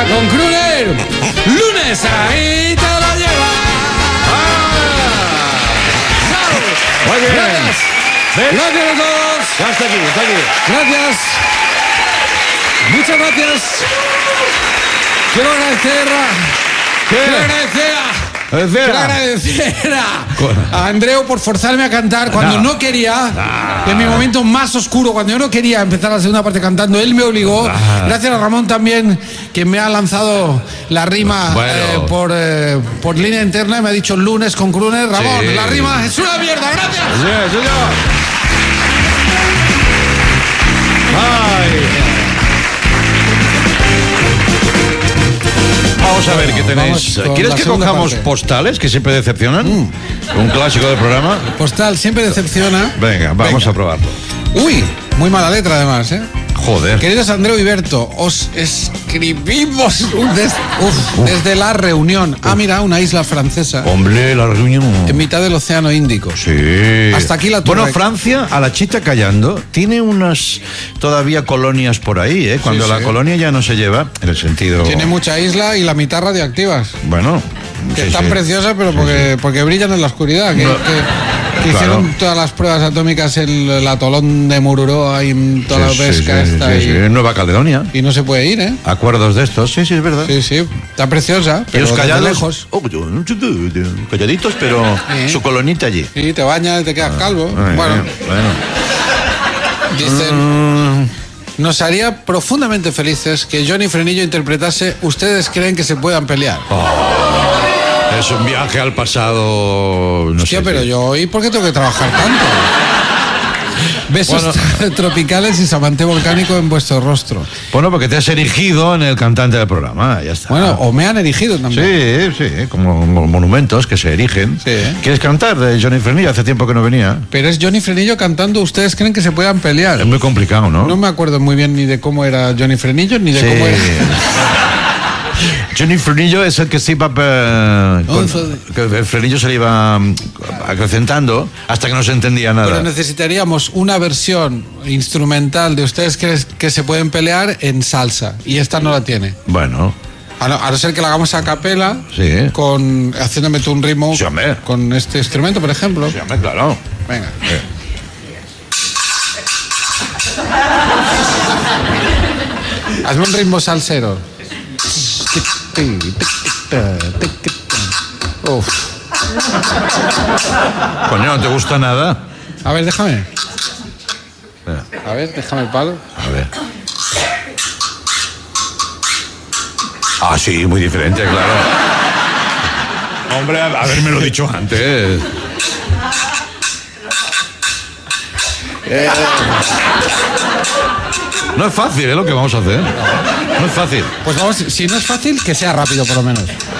con Kruner. Lunes, ahí te lo llevas. Muy bien. Gracias. Gracias a todos. Ya está aquí, está aquí. Gracias. Muchas gracias. Quiero agradecer a Andreu por forzarme a cantar cuando no quería. En mi momento más oscuro, cuando yo no quería empezar la segunda parte cantando, él me obligó. Gracias a Ramón también, que me ha lanzado la rima por línea interna y me ha dicho lunes con Kruner. Ramón, Sí. la rima es una mierda. Gracias. Sí, señor. Ay. Vamos a ver qué tenéis. vamos con ¿Quieres la que segunda cojamos parte. postales que siempre decepcionan? Un clásico del programa. Postal siempre decepciona. Venga, vamos a probarlo. Uy, muy mala letra además, ¿eh? Joder. Queridos Andreu y Berto, os escribimos desde la reunión. Mira, una isla francesa Hombre, la reunión. en mitad del Océano Índico. Sí. Hasta aquí la Torre. Bueno, Francia, a la chita callando, tiene unas todavía colonias por ahí, ¿eh? Cuando Sí, la sí. colonia ya no se lleva, en el sentido... Tiene mucha isla y la mitad radioactivas. Bueno. Que sí, están sí. preciosas, pero porque brillan en la oscuridad. Que hicieron todas las pruebas atómicas en el atolón de Mururoa y en toda la pesca esta. Sí, en Nueva Caledonia. Y no se puede ir, ¿eh? Acuerdos de estos, sí, es verdad. Sí, sí, está preciosa, pero Ellos desde callados, lejos. calladitos, pero Sí. su colonita allí. Y te bañas y te quedas calvo. Bueno, bueno. dicen... Nos haría profundamente felices que Johnny Frenillo interpretase ¿Ustedes creen que se puedan pelear? Es un viaje al pasado. No Hostia, sé, pero sí. yo hoy, ¿por qué tengo que trabajar tanto? Besos tropicales y samante volcánico en vuestro rostro. Bueno, porque te has erigido en el cantante del programa, ya está. Bueno, o me han erigido también. Sí, como monumentos que se erigen. Sí. ¿Quieres cantar de Johnny Frenillo? Hace tiempo que no venía. Pero es Johnny Frenillo cantando ¿Ustedes creen que se puedan pelear? Es muy complicado, ¿no? No me acuerdo muy bien ni de cómo era Johnny Frenillo, ni de Sí. cómo era... Johnny Frenillo es el que se iba... que el Frenillo se le iba acrecentando hasta que no se entendía nada. Pero necesitaríamos una versión instrumental de ¿Ustedes creen que se pueden pelear? En salsa. Y esta no la tiene. Bueno, A no ser que la hagamos a capela, Sí. haciéndome tú un ritmo Sí, hombre. con este instrumento, por ejemplo. sí, hombre, claro. Venga. Hazme un ritmo salsero. Uf. Coño, ¿no te gusta nada? A ver, déjame. Espera, A ver, déjame el palo. a ver. Ah, sí, muy diferente, claro. Hombre, habérmelo dicho antes. No es fácil, lo que vamos a hacer. No es fácil. Pues vamos, si no es fácil, que sea rápido por lo menos.